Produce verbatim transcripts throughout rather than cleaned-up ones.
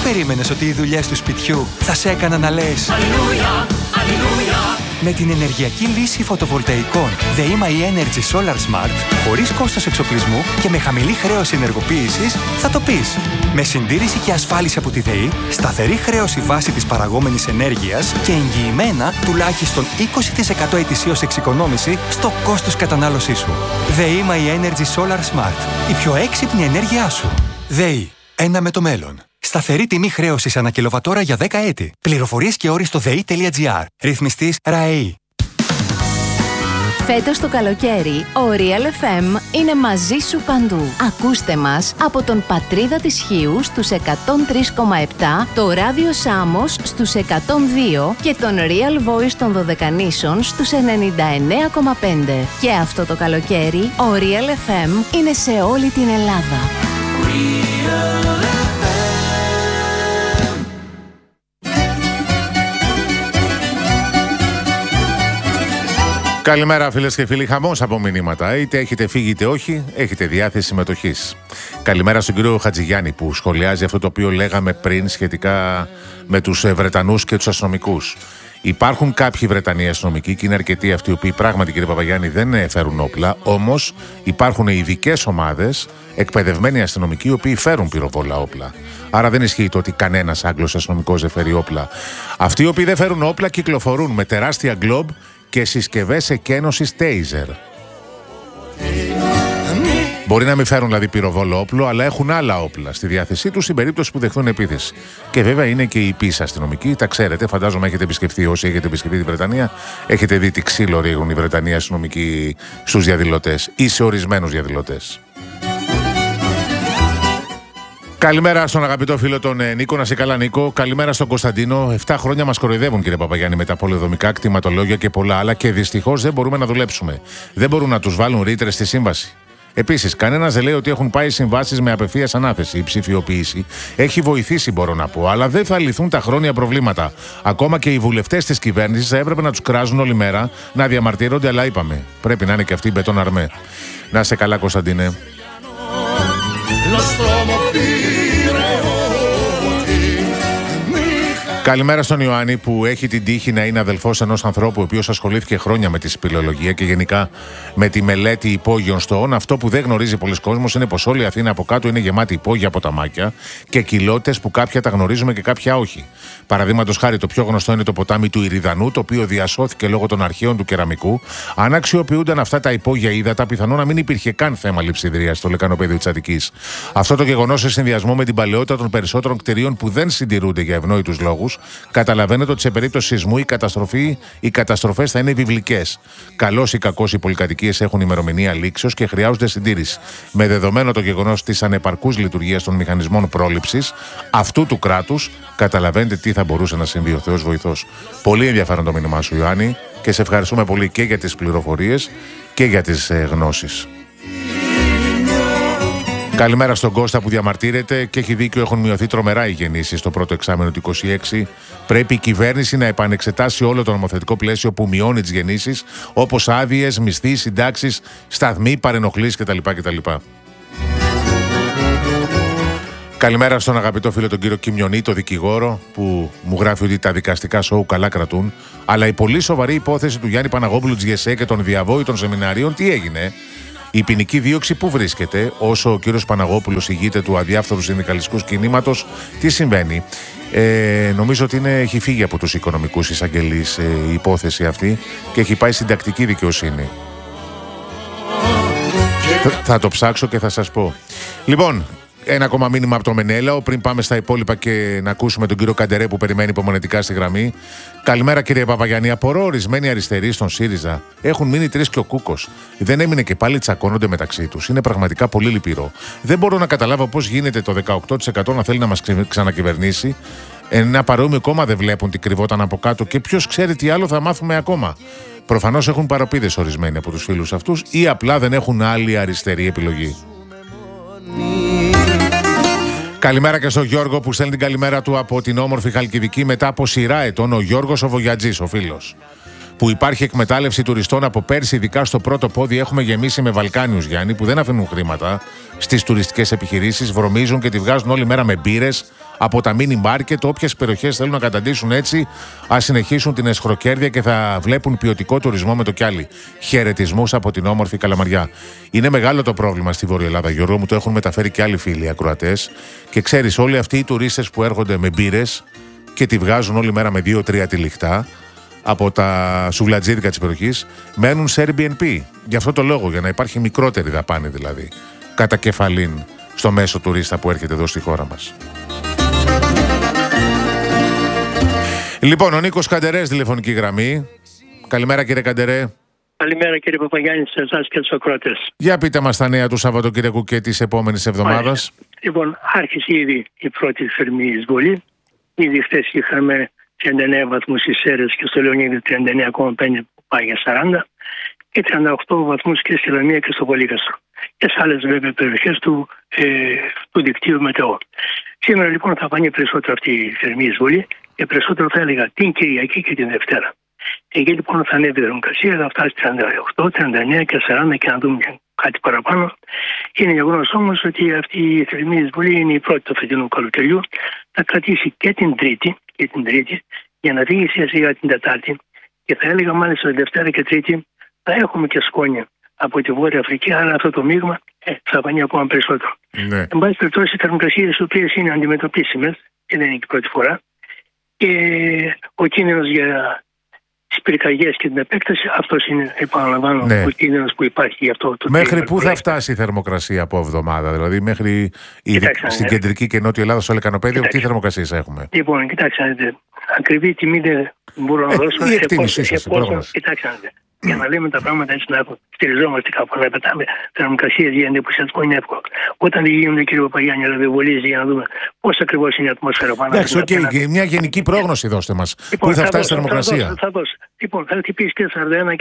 περίμενες ότι οι δουλειές του σπιτιού θα σε έκαναν να λες Αλληλούια, Αλληλούια? Με την ενεργειακή λύση φωτοβολταϊκών ΔΕΗ My Energy Solar Smart, χωρίς κόστος εξοπλισμού και με χαμηλή χρέωση ενεργοποίησης, θα το πεις. Με συντήρηση και ασφάλιση από τη ΔΕΗ, σταθερή χρέωση βάση της παραγόμενης ενέργειας και εγγυημένα τουλάχιστον είκοσι τοις εκατό ετησίως εξοικονόμηση στο κόστος κατανάλωσής σου. ΔΕΗ My Energy Solar Smart. Η πιο έξυπνη ενέργειά σου. ΔΕΗ. Ένα με το μέλλον. Σταθερή τιμή χρέωσης ανά κιλοβατόρα για δέκα έτη. Πληροφορίες και όροι στο δei.gr. Ρυθμιστής ΡΑΕΗ. Φέτος το καλοκαίρι, ο Real εφ εμ είναι μαζί σου παντού. Ακούστε μας από τον Πατρίδα της Χίου στους εκατόν τρία κόμμα επτά, το Ράδιο Σάμος στους εκατόν δύο και τον Real Voice των Δωδεκανήσων στους ενενήντα εννέα κόμμα πέντε. Και αυτό το καλοκαίρι, ο Real εφ εμ είναι σε όλη την Ελλάδα. Καλημέρα φίλες και φίλοι, χαμός από μηνύματα. Είτε έχετε φύγει είτε όχι, έχετε διάθεση συμμετοχής. Καλημέρα στον κύριο Χατζηγιάννη που σχολιάζει αυτό το οποίο λέγαμε πριν σχετικά με τους Βρετανούς και τους αστυνομικούς. Υπάρχουν κάποιοι Βρετανοί αστυνομικοί και είναι αρκετοί αυτοί οι οποίοι πράγματι, κύριε Παπαγιάννη, δεν φέρουν όπλα. Όμως υπάρχουν ειδικές ομάδες, εκπαιδευμένοι αστυνομικοί, οι οποίοι φέρουν πυροβόλα όπλα. Άρα δεν ισχύει το ότι κανένας Άγγλος αστυνομικός δεν φέρει όπλα. Αυτοί οι οποίοι δεν φέρουν όπλα κυκλοφορούν με τεράστια γκλόμπ και συσκευές εκένωσης Taser. Μπορεί να μην φέρουν δηλαδή πυροβόλο όπλο, αλλά έχουν άλλα όπλα στη διάθεσή τους στην περίπτωση που δεχθούν επίθεση. Και βέβαια είναι και οι πίσα αστυνομικοί, τα ξέρετε, φαντάζομαι έχετε επισκεφθεί, όσοι έχετε επισκεφθεί τη Βρετανία, έχετε δει τι ξύλο ρίχνουν οι Βρετανοί αστυνομικοί στους διαδηλωτές ή σε ορισμένους διαδηλωτές. Καλημέρα στον αγαπητό φίλο τον Νίκο, να σε καλά Νίκο. Καλημέρα στον Κωνσταντίνο. Εφτά χρόνια μας κοροϊδεύουν, κύριε Παπαγιάννη, με τα πολεοδομικά κτηματολόγια και πολλά άλλα και δυστυχώς δεν μπορούμε να δουλέψουμε. Δεν μπορούν να τους βάλουν ρήτρες στη σύμβαση. Επίσης, κανένας δεν λέει ότι έχουν πάει συμβάσεις με απευθείας ανάθεση. Η ψηφιοποίηση έχει βοηθήσει, μπορώ να πω, αλλά δεν θα λυθούν τα χρόνια προβλήματα. Ακόμα και οι βουλευτές της κυβέρνησης θα έπρεπε να τους κράζουν όλη μέρα, να διαμαρτύρονται, αλλά είπαμε. Πρέπει να είναι και αυτοί μπετόν αρμέ. Να σε καλά, Κωνσταντίνε. Καλημέρα στον Ιωάννη που έχει την τύχη να είναι αδελφός ενός ανθρώπου ο οποίος ασχολήθηκε χρόνια με τη σπηλαιολογία και γενικά με τη μελέτη υπόγειων στοών. Αυτό που δεν γνωρίζει πολλοί κόσμος είναι πως όλη η Αθήνα από κάτω είναι γεμάτη υπόγεια ποταμάκια και κοιλώτες που κάποια τα γνωρίζουμε και κάποια όχι. Παραδείγματος χάρη, το πιο γνωστό είναι το ποτάμι του Ηριδανού, το οποίο διασώθηκε λόγω των αρχαίων του κεραμικού. Αν αξιοποιούνταν αυτά τα υπόγεια ύδατα, πιθανόν να μην υπήρχε καν θέμα λειψιδρίας στο λεκανοπέδιο της Αττικής. Αυτό το γεγονός, σε συνδυασμό με την παλαιότητα των περισσότερων κτηρίων που δεν συντηρούνται για ευνόητους λόγους, καταλαβαίνετε ότι σε περίπτωση σεισμού η καταστροφή, οι καταστροφές θα είναι βιβλικές. Καλώς ή κακώς οι πολυκατοικίες έχουν ημερομηνία λήξεως και χρειάζονται συντήρηση. Με δεδομένο το γεγονός της ανεπαρκούς λειτουργίας των μηχανισμών πρόληψης αυτού του κράτους, καταλαβαίνετε τι θα μπορούσε να συμβεί. Ο Θεός βοηθός. Πολύ ενδιαφέρον το μήνυμά σου, Ιωάννη, και σε ευχαριστούμε πολύ και για τις πληροφορίες και για τις ε, γνώσεις. Καλημέρα στον Κώστα που διαμαρτύρεται και έχει δίκιο, έχουν μειωθεί τρομερά οι γεννήσεις στο πρώτο εξάμηνο του είκοσι έξι. Πρέπει η κυβέρνηση να επανεξετάσει όλο το νομοθετικό πλαίσιο που μειώνει τις γεννήσεις, όπως άδειες, μισθοί, συντάξεις, σταθμοί, παρενοχλήσεις κτλ. κτλ. Καλημέρα στον αγαπητό φίλο τον κύριο Κιμιονή, το δικηγόρο, που μου γράφει ότι τα δικαστικά σοου καλά κρατούν, αλλά η πολύ σοβαρή υπόθεση του Γιάννη Παναγόπουλου της ΓΕΣΕ και των διαβόητων σεμιναρίων, τι έγινε? Η ποινική δίωξη που βρίσκεται, όσο ο κύριος Παναγόπουλος ηγείται του αδιάφθορου συνδικαλιστικού κινήματος, τι συμβαίνει? Ε, νομίζω ότι είναι, έχει φύγει από τους οικονομικούς εισαγγελείς ε, η υπόθεση αυτή και έχει πάει συντακτική δικαιοσύνη. Θα, θα το ψάξω και θα σας πω. Λοιπόν, ένα ακόμα μήνυμα από το Μενέλαο πριν πάμε στα υπόλοιπα και να ακούσουμε τον κύριο Καντερέ που περιμένει υπομονετικά στη γραμμή. Καλημέρα κύριε Παπαγιάννη. Απορώ ορισμένοι αριστεροί στον ΣΥΡΙΖΑ έχουν μείνει τρεις και ο Κούκος. Δεν έμεινε και πάλι, τσακώνονται μεταξύ τους. Είναι πραγματικά πολύ λυπηρό. Δεν μπορώ να καταλάβω πώς γίνεται το δεκαοκτώ τοις εκατό να θέλει να μας ξανακυβερνήσει. Ένα παρόμοιο κόμμα δεν βλέπουν τι κρυβόταν από κάτω και ποιος ξέρει τι άλλο θα μάθουμε ακόμα. Προφανώς έχουν παροπίδες ορισμένοι από τους φίλους αυτούς ή απλά δεν έχουν άλλη αριστερή επιλογή. Καλημέρα και στον Γιώργο που στέλνει την καλημέρα του από την όμορφη Χαλκιδική μετά από σειρά ετών. Ο Γιώργος ο Βογιατζής, ο φίλος. Που υπάρχει εκμετάλλευση τουριστών από πέρσι, ειδικά στο πρώτο πόδι. Έχουμε γεμίσει με Βαλκάνιους, Γιάννη, που δεν αφήνουν χρήματα στις τουριστικές επιχειρήσεις, βρωμίζουν και τη βγάζουν όλη μέρα με μπύρες, από τα mini market. Όποιες περιοχές θέλουν να καταντήσουν έτσι, ας συνεχίσουν την εσχροκέρδεια και θα βλέπουν ποιοτικό τουρισμό με το κι άλλοι. Χαιρετισμούς από την όμορφη Καλαμαριά. Είναι μεγάλο το πρόβλημα στη Βόρεια Ελλάδα, Γιώργο μου, το έχουν μεταφέρει και άλλοι φίλοι ακροατές. Και ξέρεις, όλοι αυτοί οι τουρίστες που έρχονται με μπύρες και τη βγάζουν όλη μέρα με δύο-τρία τυλιχτά από τα σουβλατζίδικα της περιοχής, μένουν σε Airbnb. Γι' αυτό το λόγο, για να υπάρχει μικρότερη δαπάνη δηλαδή, κατά κεφαλήν στο μέσο τουρίστα που έρχεται εδώ στη χώρα μας. Λοιπόν, ο Νίκος Καντερές, τηλεφωνική γραμμή. Καλημέρα κύριε Καντερέ. Καλημέρα κύριε Παπαγιάννη, σε εσάς και τους ακροατές. Για πείτε μας τα νέα του Σαββατοκύριακου και της επόμενης εβδομάδας. Λοιπόν, άρχισε ήδη η πρώτη θερμή εισβολή. Ήδη χθες είχαμε τριάντα εννέα βαθμούς στις Σέρρες και στο Λεωνίδη τριάντα εννέα κόμμα πέντε που πάει για σαράντα και τριάντα οκτώ βαθμούς και στη Λαμία και στο Πολύκαστρο. Και σε άλλες βέβαια περιοχές του, ε, του δικτύου μετεό. Σήμερα λοιπόν θα φανεί περισσότερο αυτή η θερμή εισβολή και περισσότερο θα έλεγα την Κυριακή και την Δευτέρα. Εκεί λοιπόν θα ανέβει η θερμοκρασία, θα φτάσει τριάντα οκτώ, τριάντα εννέα και σαράντα και να δούμε κάτι παραπάνω. Είναι γεγονός όμως ότι αυτή η θερμή εισβολή είναι η πρώτη του φετινού καλοκαιριού. Θα κρατήσει και την Τρίτη, και την Τρίτη για να φύγει σιγά σιγά την Τετάρτη. Και θα έλεγα μάλιστα Δευτέρα και Τρίτη θα έχουμε και σκόνια από τη Βόρεια Αφρική, άρα αυτό το μείγμα ε, θα φανεί ακόμα περισσότερο. Ναι. Εν πάση περιπτώσει, οι θερμοκρασίες οι οποίες είναι αντιμετωπίσιμες και δεν είναι και πρώτη φορά. Και ο κίνδυνος για τις πυρκαγιές και την επέκταση, αυτός είναι, επαναλαμβάνω, ναι, ο κίνδυνος που υπάρχει γι' αυτό. Το μέχρι πού θα φτάσει η θερμοκρασία από εβδομάδα, δηλαδή μέχρι η δι... στην κεντρική και νότια Ελλάδα, στο Λεκανοπέδιο, τι θερμοκρασίες έχουμε? Λοιπόν, κοιτάξτε, ακριβή τιμή δεν μπορώ να δώσω. Η εκτίμησή σας, κοιτάξτε, για να λέμε τα πράγματα έτσι, να στηριζόμαστε κάπου, να πετάμε θερμοκρασίες για εντυπωσιασμό είναι εύκολο. Όταν δεν γίνονται, κύριε Παπαγιάννη, αλλά δεν βολίζει για να δούμε πώς ακριβώς είναι η ατμόσφαιρα πάνω. Εντάξει, οκ, okay, μια γενική πρόγνωση δώστε μας. Λοιπόν, πού θα, θα φτάσει η θερμοκρασία? Θα δώσω, θα δώσω. Λοιπόν, θα χτυπήσει και σαράντα ένα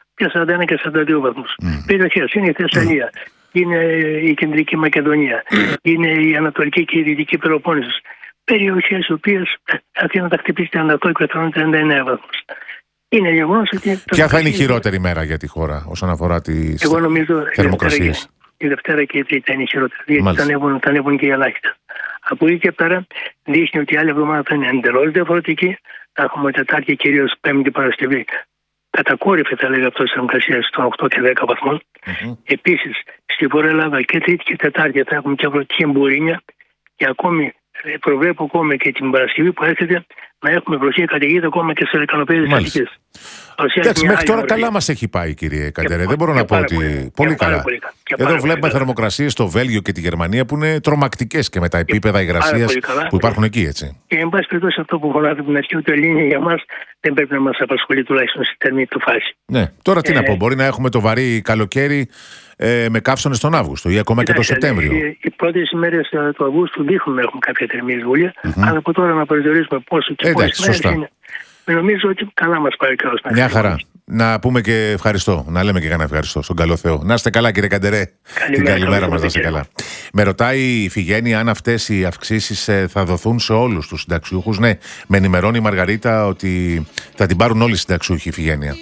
και σαράντα δύο βαθμούς. Mm. Περιοχές είναι η Θεσσαλία, mm. είναι η Κεντρική Μακεδονία, mm. είναι η Ανατολική και η Δυτική Πελοπόννησος. Περιοχές οι οποίες αυτή να τα χτυπήσει τριάντα οκτώ και τριάντα εννέα βαθμούς. Είναι γεγονός ότι. Ποια θα είναι η χειρότερη μέρα για τη χώρα όσον αφορά τις θερμοκρασίες? Η Δευτέρα και η Τρίτη είναι η χειρότερη. Γιατί θα ανέβουν, θα ανέβουν και οι ελάχιστα. Από εκεί και πέρα δείχνει ότι η άλλη εβδομάδα θα είναι εντελώς διαφορετική. Θα έχουμε Τετάρτη, κυρίως Πέμπτη, Παρασκευή. Κατακόρυφη θα λέγαμε αυτό τη θερμοκρασία των οκτώ και δέκα βαθμών. Mm-hmm. Επίσης στη Βόρεια Ελλάδα και Τρίτη και Τετάρτη θα έχουμε και βροχή μπουρίνια και ακόμη προβλέπω ακόμα και την Παρασκευή που έρχεται να έχουμε βροχή καταιγίδα ακόμα και σε Λεκανοπέδιο της Αττικής. Εντάξει, μέχρι τώρα καλά μας έχει πάει, κύριε Καντερέ. Δεν μπορώ να πω ότι. Πολύ, πολύ καλά. Πολύ, Εδώ βλέπουμε θερμοκρασίες στο Βέλγιο και τη Γερμανία που είναι τρομακτικές και με τα επίπεδα υγρασίας που υπάρχουν εκεί, έτσι. Και εν πάση περιπτώσει αυτό που φωνάζεται από την αρχή, ότι η Ελληνία για μας δεν πρέπει να μας απασχολεί τουλάχιστον στη θερμή του φάση. Ναι, τώρα τι ε, να πω, μπορεί να έχουμε το βαρύ καλοκαίρι ε, με καύσωνες τον Αύγουστο ή ακόμα και τον Σεπτέμβριο. Οι, οι πρώτες ημέρες του Αυγούστου δείχνουν να έχουν κάποια θερμή εισβολή, mm-hmm. αλλά από τώρα να προσδιορίσουμε πόσο και πόσες μέρες είναι. Νομίζω ότι καλά μας πάει καλώς. Μια χαρά. Να πούμε και ευχαριστώ, να λέμε και κανένα ευχαριστώ στον καλό Θεό. Να είστε καλά, κύριε Καντερέ. Την καλημέρα μας, να είστε καλά. Με ρωτάει η Ιφηγένεια αν αυτές οι αυξήσεις θα δοθούν σε όλους τους συνταξιούχους. Ναι, με ενημερώνει η Μαργαρίτα ότι θα την πάρουν όλοι οι συνταξιούχοι, Ιφηγένεια.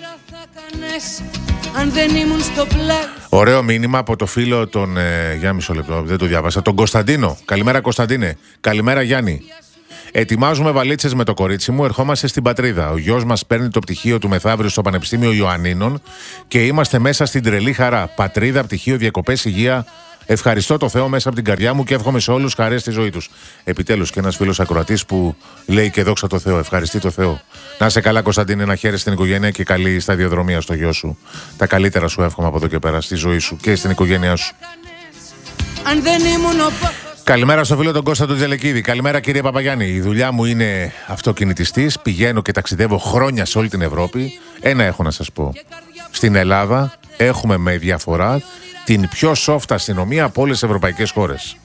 Αν δεν ήμουν στο πλάι. Ωραίο μήνυμα από το φίλο τον. Ε, για μισό λεπτό, δεν το διάβασα. Τον Κωνσταντίνο. Καλημέρα, Κωνσταντίνε. Καλημέρα, Γιάννη. Ετοιμάζουμε βαλίτσες με το κορίτσι μου, ερχόμαστε στην πατρίδα. Ο γιος μας παίρνει το πτυχίο του μεθαύριο στο Πανεπιστήμιο Ιωαννίνων και είμαστε μέσα στην τρελή χαρά. Πατρίδα, πτυχίο, διακοπές, υγεία. Ευχαριστώ το Θεό μέσα από την καρδιά μου και εύχομαι σε όλους χαρές στη ζωή τους. Επιτέλους και ένας φίλος ακροατής που λέει και δόξα τω Θεώ. Ευχαριστεί το Θεό. Να είσαι καλά, Κωνσταντίνε, να χαίρεσαι στην οικογένεια και καλή σταδιοδρομία στο γιο σου. Τα καλύτερα σου εύχομαι από εδώ και πέρα στη ζωή σου και στην οικογένειά σου. Αν δεν ήμουν ο... Καλημέρα στο φίλο τον Κώστα τον Τζελεκίδη. Καλημέρα, κύριε Παπαγιάννη. Η δουλειά μου είναι αυτοκινητιστής. Πηγαίνω και ταξιδεύω χρόνια σε όλη την Ευρώπη. Ένα έχω να σας πω. Στην Ελλάδα έχουμε με διαφορά την πιο soft αστυνομία από όλες τις ευρωπαϊκές χώρες.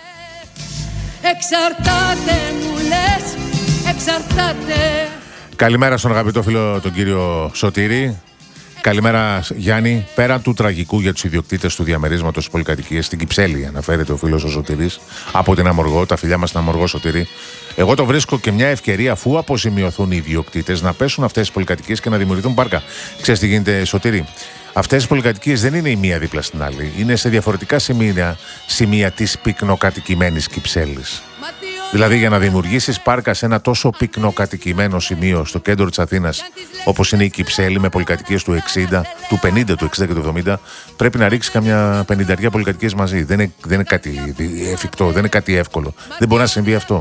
Εξαρτάται, μου λες, εξαρτάται. Καλημέρα στον αγαπητό φίλο τον κύριο Σωτήρη. Καλημέρα, Γιάννη. Πέραν του τραγικού για τους ιδιοκτήτες του διαμερίσματος της πολυκατοικίας στην Κυψέλη, αναφέρεται ο φίλος ο Σωτήρης από την Αμοργό, τα φιλιά μας στην Αμοργό, Σωτήρη. Εγώ το βρίσκω και μια ευκαιρία, αφού αποζημιωθούν οι ιδιοκτήτες, να πέσουν αυτές τις πολυκατοικίες και να δημιουργηθούν πάρκα. Ξέρεις τι γίνεται, Σωτήρη? Αυτές οι πολυκατοικίες δεν είναι η μία δίπλα στην άλλη. Είναι σε διαφορετικά σημεία, σημεία της πυκνοκατοικημένης Κυψέλης. Δηλαδή, για να δημιουργήσεις πάρκα σε ένα τόσο πυκνοκατοικημένο σημείο στο κέντρο της Αθήνας, όπως είναι η Κυψέλη με πολυκατοικίες του εξήντα, του πενήντα, του εξήντα και του εβδομήντα, πρέπει να ρίξεις καμιά πενηνταριά πολυκατοικίες μαζί. Δεν είναι, δεν είναι κάτι εφικτό, δεν είναι κάτι εύκολο. Δεν μπορεί να συμβεί αυτό.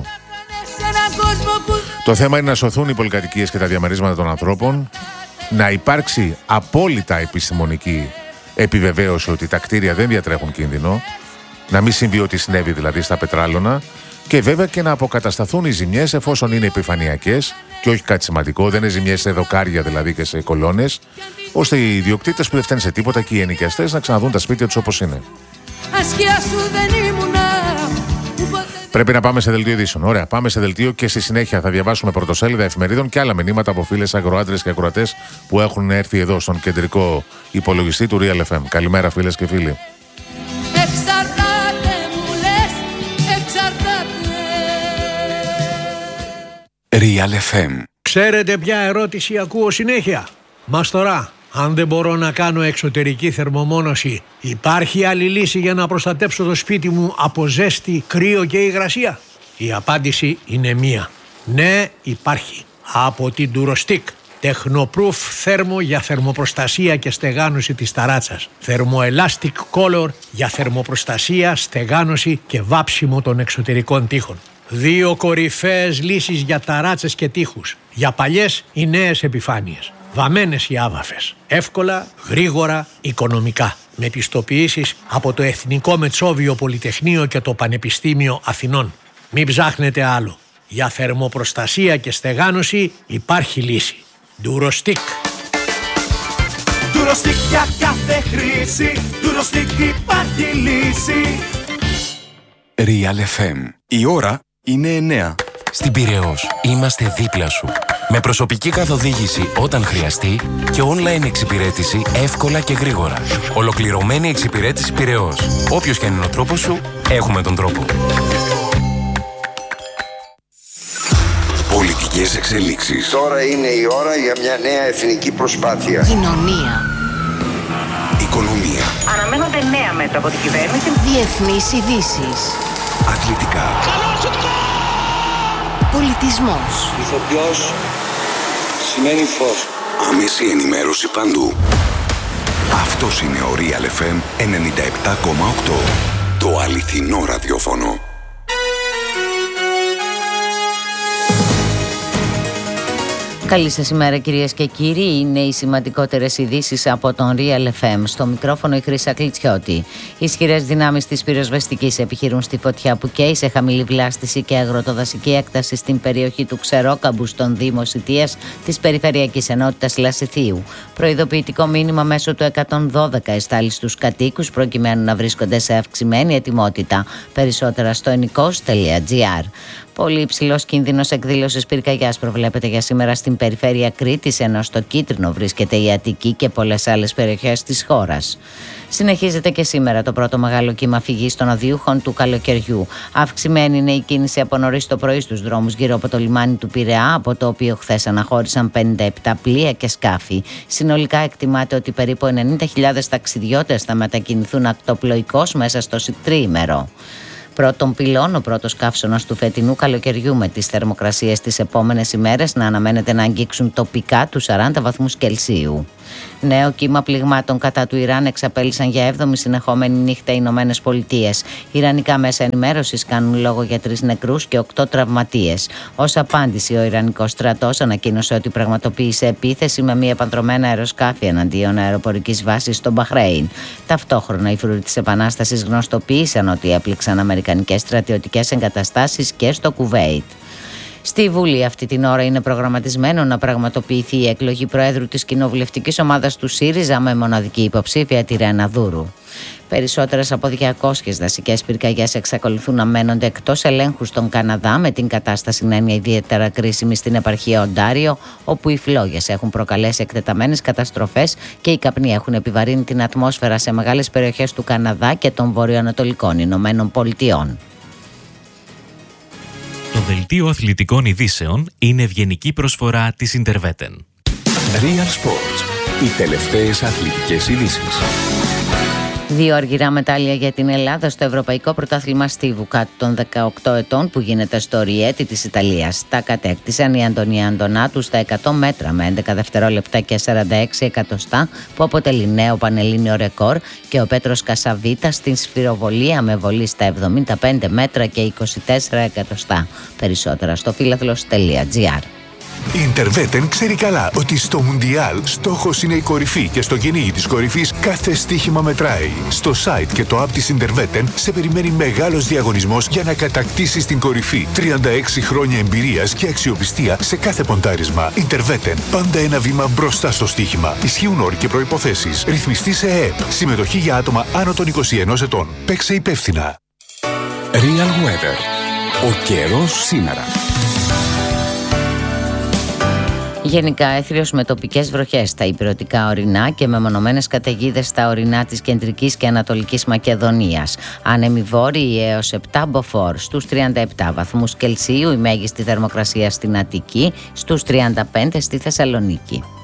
Το θέμα είναι να σωθούν οι πολυκατοικίες και τα διαμερίσματα των ανθρώπων, να υπάρξει απόλυτα επιστημονική επιβεβαίωση ότι τα κτίρια δεν διατρέχουν κίνδυνο, να μην συμβεί ό,τι συνέβη δηλαδή στα πετράλωνα, και βέβαια και να αποκατασταθούν οι ζημιές εφόσον είναι επιφανειακές και όχι κάτι σημαντικό, δεν είναι ζημιές σε δοκάρια δηλαδή και σε κολόνες, ώστε οι ιδιοκτήτες που δεν φταίνουν σε τίποτα και οι ενοικιαστές να ξαναδούν τα σπίτια τους όπως είναι. Πρέπει να πάμε σε δελτίο ειδήσεων. Ωραία, πάμε σε δελτίο και στη συνέχεια θα διαβάσουμε πρωτοσέλιδα εφημερίδων και άλλα μηνύματα από φίλες αγροάντρες και ακροατές που έχουν έρθει εδώ στον κεντρικό υπολογιστή του Real εφ εμ. Καλημέρα φίλες και φίλοι. Real εφ εμ. Ξέρετε ποια ερώτηση ακούω συνέχεια? Μας τώρα, αν δεν μπορώ να κάνω εξωτερική θερμομόνωση, υπάρχει άλλη λύση για να προστατέψω το σπίτι μου από ζέστη, κρύο και υγρασία? Η απάντηση είναι μία. Ναι, υπάρχει. Από την Durostick. Technoproof θέρμο για θερμοπροστασία και στεγάνωση της ταράτσας. Thermoelastic Color για θερμοπροστασία, στεγάνωση και βάψιμο των εξωτερικών τοίχων. Δύο κορυφαίες λύσεις για ταράτσες και τοίχους. Για παλιές ή νέες επιφάνειες. Βαμμένες ή άβαφες. Εύκολα, γρήγορα, οικονομικά. Με πιστοποιήσεις από το Εθνικό Μετσόβιο Πολυτεχνείο και το Πανεπιστήμιο Αθηνών. Μην ψάχνετε άλλο. Για θερμοπροστασία και στεγάνωση υπάρχει λύση. Durostick. Durostick για κάθε χρήση. Durostick υπάρχει λύση. Real εφ εμ. Η ώρα είναι εννέα. Στην Πειραιώς είμαστε δίπλα σου. Με προσωπική καθοδήγηση όταν χρειαστεί και online εξυπηρέτηση εύκολα και γρήγορα. Ολοκληρωμένη εξυπηρέτηση Πειραιώς. Όποιος και αν είναι ο τρόπος σου, έχουμε τον τρόπο. Πολιτικές εξελίξεις. Τώρα είναι η ώρα για μια νέα εθνική προσπάθεια. Κοινωνία. Οικονομία. Αναμένονται νέα μέτρα από την κυβέρνηση. Διεθνείς ειδήσεις. Αθλητικά. Πολιτισμός. Ηθοποιός σημαίνει φως. Άμεση ενημέρωση παντού. Αυτός είναι ο Real εφ εμ ενενήντα επτά κόμμα οκτώ. Το αληθινό ραδιόφωνο. Καλή σας ημέρα κυρίες και κύριοι, είναι οι σημαντικότερες ειδήσεις από τον Real εφ εμ. Στο μικρόφωνο η Χρύσα Κλιτσιώτη. Οι ισχυρές δυνάμεις της πυροσβεστικής επιχειρούν στη φωτιά που καίει σε χαμηλή βλάστηση και αγροτοδασική έκταση στην περιοχή του Ξερόκαμπου στον Δήμο Σιτίας της Περιφερειακής Ενότητας Λασιθίου. Προειδοποιητικό μήνυμα μέσω του εκατόν δώδεκα εστάλει στους κατοίκους προκειμένου να βρίσκονται σε αυξημένη ετοιμότητα. Περισσότερα στο ενικός τελεία τζι άρ. Πολύ υψηλός κίνδυνος εκδήλωσης πυρκαγιάς προβλέπεται για σήμερα στην περιφέρεια Κρήτης, ενώ στο κίτρινο βρίσκεται η Αττική και πολλές άλλες περιοχές της χώρας. Συνεχίζεται και σήμερα το πρώτο μεγάλο κύμα φυγής των οδείουχων του καλοκαιριού. Αυξημένη είναι η κίνηση από νωρίς το πρωί στους δρόμους γύρω από το λιμάνι του Πειραιά, από το οποίο χθες αναχώρησαν πενήντα επτά πλοία και σκάφη. Συνολικά εκτιμάται ότι περίπου ενενήντα χιλιάδες ταξιδιώτες θα μετακινηθούν ακτοπλοϊκώς μέσα στο τριήμερο. Πρώτον πυλών, ο πρώτος καύσωνας του φετινού καλοκαιριού, με τις θερμοκρασίες τις επόμενες ημέρες να αναμένεται να αγγίξουν τοπικά τους σαράντα βαθμούς Κελσίου. Νέο κύμα πληγμάτων κατά του Ιράν εξαπέλυσαν για έβδομη συνεχόμενη νύχτα οι Ηνωμένες Πολιτείες. Ιρανικά μέσα ενημέρωσης κάνουν λόγο για τρεις νεκρούς και οκτώ τραυματίες. Ως απάντηση, ο Ιρανικός στρατός ανακοίνωσε ότι πραγματοποίησε επίθεση με μη επανδρομένα αεροσκάφη εναντίον αεροπορικής βάσης στο Μπαχρέιν. Ταυτόχρονα, οι φρουροί της Επανάστασης γνωστοποίησαν ότι έπληξαν αμερικανικές στρατιωτικές εγκαταστάσεις και στο Κουβέιτ. Στη Βουλή αυτή την ώρα είναι προγραμματισμένο να πραγματοποιηθεί η εκλογή Προέδρου της κοινοβουλευτικής ομάδας του ΣΥΡΙΖΑ με μοναδική υποψήφια τη Ρένα Δούρου. Περισσότερες από διακόσιες δασικές πυρκαγιές εξακολουθούν να μένονται εκτός ελέγχου στον Καναδά, με την κατάσταση να είναι ιδιαίτερα κρίσιμη στην επαρχία Οντάριο, όπου οι φλόγες έχουν προκαλέσει εκτεταμένες καταστροφές και οι καπνοί έχουν επιβαρύνει την ατμόσφαιρα σε μεγάλες περιοχές του Καναδά και των βορειοανατολικών Ηνωμένων Πολιτειών. Το δελτίο αθλητικών ειδήσεων είναι ευγενική προσφορά της Interveten. Real Sports. Οι τελευταίες αθλητικές ειδήσεις. Δύο αργυρά μετάλλια για την Ελλάδα στο Ευρωπαϊκό Πρωτάθλημα Στίβου κάτω των δεκαοκτώ ετών που γίνεται στο Ριέτι της Ιταλίας. Τα κατέκτησαν η Αντωνία Αντωνάτου στα εκατό μέτρα με έντεκα δευτερόλεπτα και σαράντα έξι εκατοστά που αποτελεί νέο πανελλήνιο ρεκόρ, και ο Πέτρος Κασαβίτας στην σφυροβολία με βολή στα εβδομήντα πέντε μέτρα και είκοσι τέσσερα εκατοστά. Περισσότερα στο φίλαθλος τελεία τζι άρ. Η Interveten ξέρει καλά ότι στο Μουντιάλ στόχος είναι η κορυφή και στο κυνήγι της κορυφής κάθε στοίχημα μετράει. Στο site και το app της Interveten σε περιμένει μεγάλος διαγωνισμός για να κατακτήσεις την κορυφή. τριάντα έξι χρόνια εμπειρίας και αξιοπιστία σε κάθε ποντάρισμα. Interveten, πάντα ένα βήμα μπροστά στο στοίχημα. Ισχύουν όροι και προϋποθέσεις. Ρυθμιστή σε ΕΕΠ. Συμμετοχή για άτομα άνω των είκοσι ενός ετών. Παίξε υπεύθυνα. Real Weather. Ο καιρός σήμερα. Γενικά έθριος με τοπικές βροχές στα ηπειρωτικά ορεινά και με μονομένες καταιγίδες στα ορεινά της κεντρικής και ανατολικής Μακεδονίας. Άνεμοι βόρειοι έως επτά μποφόρ στους τριάντα επτά βαθμούς Κελσίου, η μέγιστη θερμοκρασία στην Αττική, στους τριάντα πέντε στη Θεσσαλονίκη.